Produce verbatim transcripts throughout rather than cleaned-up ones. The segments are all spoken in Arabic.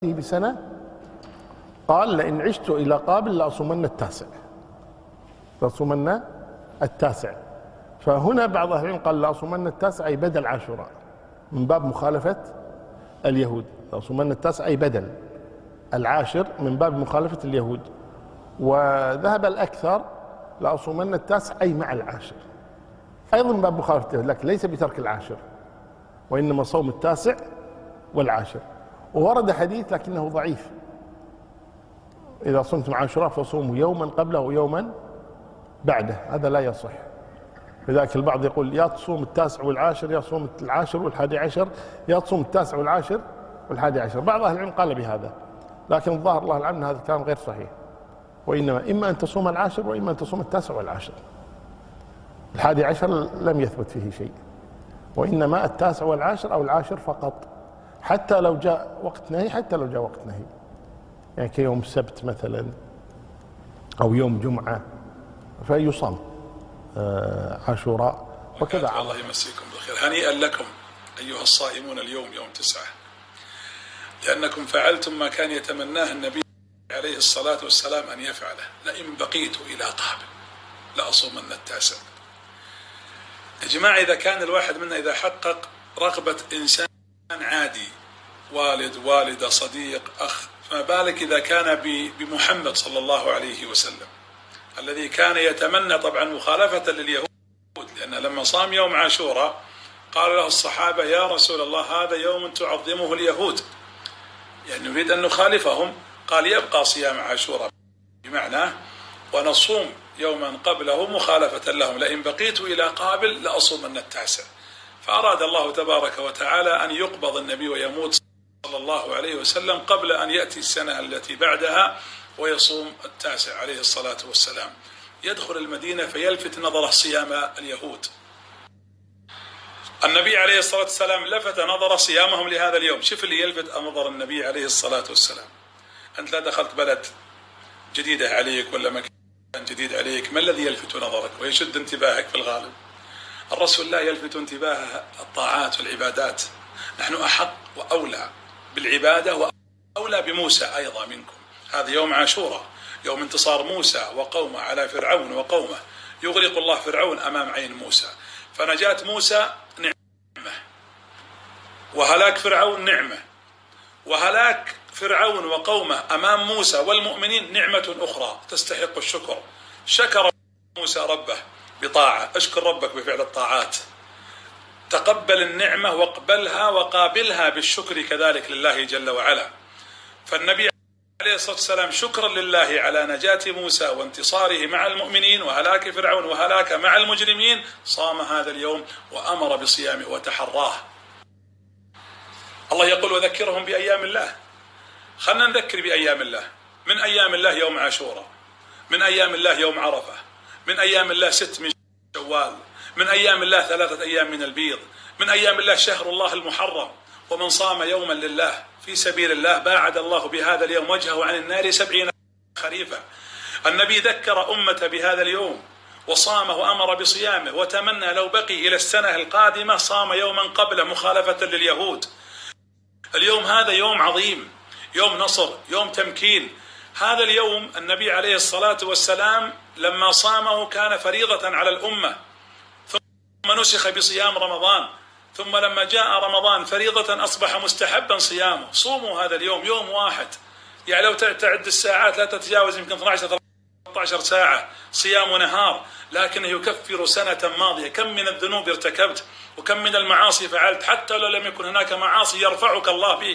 بسنة قال لئن عشت إلى قابل لأصومن التاسع لأصومن التاسع فهنا بعض أهل العلم قال لأصومن التاسع أي بدل عاشوراء من باب مخالفة اليهود. لأصومن التاسع أي بدل العاشر من باب مخالفة اليهود. وذهب الأكثر لأصومن التاسع أي مع العاشر أيضا من باب مخالفة اليهود، لكن ليس بترك العاشر وإنما صوم التاسع والعاشر. وورد حديث لكنه ضعيف: إذا صمتم عاشوراء فصوموا يوما قبله ويوما بعده. هذا لا يصح. لذلك البعض يقول يا تصوم التاسع والعاشر، يا تصوم العاشر والحادي عشر، يا تصوم التاسع والعاشر والحادي عشر. بعض أهل العلم قال بهذا، لكن الظاهر الله العلم هذا الكلام غير صحيح، وإنما إما أن تصوم العاشر وإما أن تصوم التاسع والعاشر. الحادي عشر لم يثبت فيه شيء، وإنما التاسع والعاشر أو العاشر فقط، حتى لو جاء وقت نهي، حتى لو جاء وقت نهي، يعني كيوم السبت مثلا أو يوم جمعة فيصام عاشوراء وكذا. الله يمسيكم بالخير. هنيئا لكم أيها الصائمون اليوم يوم تسعة، لأنكم فعلتم ما كان يتمناه النبي عليه الصلاة والسلام أن يفعله: لئن بقيت إلى قابل لأصومن التاسع. يا جماعة، إذا كان الواحد منا إذا حقق رغبة إنسان عادي، والد والدة صديق أخ، فما بالك إذا كان بمحمد صلى الله عليه وسلم الذي كان يتمنى طبعا مخالفة لليهود، لأن لما صام يوم عاشوراء قال له الصحابة: يا رسول الله هذا يوم تعظمه اليهود، يعني نريد أن نخالفهم. قال: يبقى صيام عاشوراء بمعنى ونصوم يوما قبله مخالفة لهم، لئن بقيت إلى قابل لأصومن التاسع. فأراد الله تبارك وتعالى أن يقبض النبي ويموت صلى الله عليه وسلم قبل أن يأتي السنة التي بعدها ويصوم التاسع عليه الصلاة والسلام. يدخل المدينة فيلفت نظره صيام اليهود. النبي عليه الصلاة والسلام لفت نظر صيامهم لهذا اليوم. شوف اللي يلفت نظر النبي عليه الصلاة والسلام: أنت لا دخلت بلد جديدة عليك ولا مكان جديد عليك، ما الذي يلفت نظرك ويشد انتباهك؟ في الغالب الرسول لا يلفت انتباه الطاعات والعبادات. نحن أحق وأولى بالعبادة وأولى بموسى أيضا منكم. هذا يوم عاشوراء، يوم انتصار موسى وقومه على فرعون وقومه، يغرق الله فرعون أمام عين موسى، فنجاة موسى نعمة، وهلاك فرعون نعمة، وهلاك فرعون وقومه أمام موسى والمؤمنين نعمة أخرى تستحق الشكر. شكر موسى ربه بطاعة، اشكر ربك بفعل الطاعات، تقبل النعمة واقبلها وقابلها بالشكر كذلك لله جل وعلا. فالنبي عليه الصلاة والسلام شكرا لله على نجاة موسى وانتصاره مع المؤمنين وهلاك فرعون وهلاك مع المجرمين صام هذا اليوم وأمر بصيامه وتحراه. الله يقول: وذكرهم بأيام الله. خلنا نذكر بأيام الله. من أيام الله يوم عاشوراء، من أيام الله يوم عرفة، من أيام الله ست من شوال، من أيام الله ثلاثة أيام من البيض، من أيام الله شهر الله المحرم. ومن صام يوما لله في سبيل الله باعد الله بهذا اليوم وجهه عن النار سبعين خريفا. النبي ذكر أمة بهذا اليوم وصامه وأمر بصيامه، وتمنى لو بقي إلى السنة القادمة صام يوما قبل مخالفة لليهود. اليوم هذا يوم عظيم، يوم نصر، يوم تمكين. هذا اليوم النبي عليه الصلاة والسلام لما صامه كان فريضة على الأمة، ثم نسخ بصيام رمضان، ثم لما جاء رمضان فريضة أصبح مستحبا صيامه. صوموا هذا اليوم يوم واحد، يعني لو تعد الساعات لا تتجاوز يمكن اثنتي عشرة ثلاثة عشر ساعة صيام ونهار، لكنه يكفر سنة ماضية. كم من الذنوب ارتكبت وكم من المعاصي فعلت، حتى لو لم يكن هناك معاصي يرفعك الله به.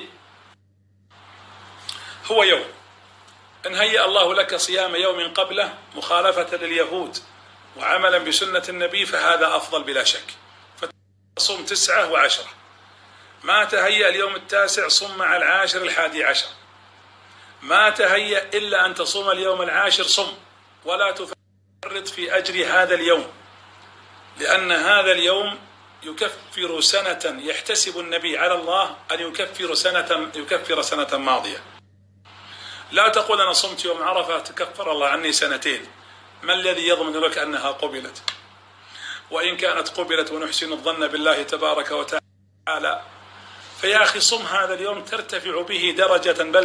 هو يوم إن هيأ الله لك صيام يوم قبله مخالفة لليهود وعملا بسنة النبي فهذا أفضل بلا شك. فصوم تسعة وعشرة. ما تهيأ اليوم التاسع صم مع العاشر الحادي عشر. ما تهيأ إلا أن تصوم اليوم العاشر صم، ولا تفرط في أجر هذا اليوم، لأن هذا اليوم يكفر سنة يحتسب النبي على الله أن يكفر سنة يكفر سنة ماضية. لا تقول أنا صمت يوم عرفة تكفر الله عني سنتين. ما الذي يضمن لك أنها قبلت؟ وإن كانت قبلت ونحسن الظن بالله تبارك وتعالى فيا أخي صم هذا اليوم ترتفع به درجة بل